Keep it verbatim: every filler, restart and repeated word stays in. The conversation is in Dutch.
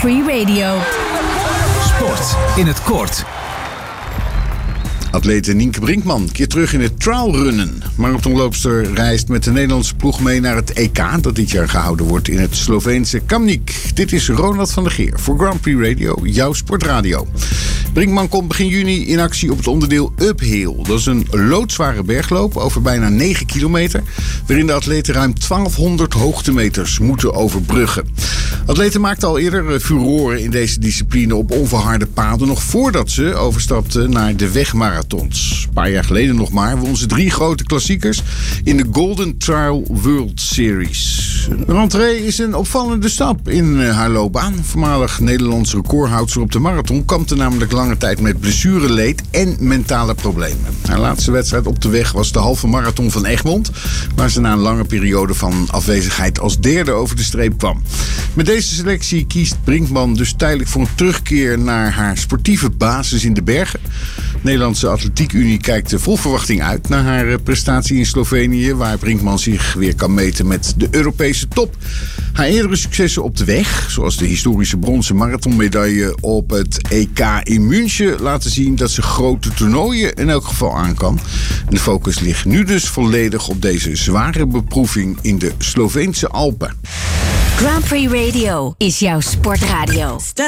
Free Radio. Sport in het kort. Atlete Nienke Brinkman keert terug in het trialrunnen. Marathonloopster reist met de Nederlandse ploeg mee naar het E K... dat dit jaar gehouden wordt in het Sloveense Kamnik. Dit is Ronald van der Geer voor Grand Prix Radio, jouw sportradio. Brinkman komt begin juni in actie op het onderdeel Uphill. Dat is een loodzware bergloop over bijna negen kilometer... waarin de atleten ruim twaalfhonderd hoogtemeters moeten overbruggen. Atleten maakten al eerder furoren in deze discipline op onverharde paden... nog voordat ze overstapten naar de wegmarathons. Een paar jaar geleden nog maar won ze drie grote klassiekers in de Golden Trail World Series. De rentree is een opvallende stap in haar loopbaan. Voormalig Nederlands recordhoudster op de marathon kampte namelijk lange tijd met blessureleed en mentale problemen. Haar laatste wedstrijd op de weg was de halve marathon van Egmond, waar ze na een lange periode van afwezigheid als derde over de streep kwam. Met deze selectie kiest Brinkman dus tijdelijk voor een terugkeer naar haar sportieve basis in de bergen. De Nederlandse Atletiek Unie kijkt vol verwachting uit naar haar prestatie in Slovenië, waar Brinkman zich weer kan meten met de Europese top. Haar eerdere successen op de weg, zoals de historische bronzen marathonmedaille op het E K in München, laten zien dat ze grote toernooien in elk geval aan kan. De focus ligt nu dus volledig op deze zware beproeving in de Sloveense Alpen. Grand Prix Radio is jouw sportradio.